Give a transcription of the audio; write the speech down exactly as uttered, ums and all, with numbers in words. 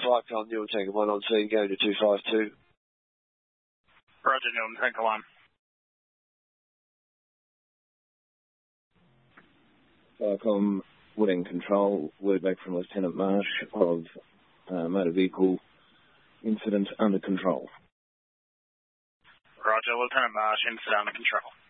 Viacom, Newell Tango one on scene, going to two five two. Roger, Newell Tango one. Viacom, Woodend Control, word back from Lieutenant Marsh of uh, motor vehicle incident under control. Roger, Lieutenant Marsh, incident under control.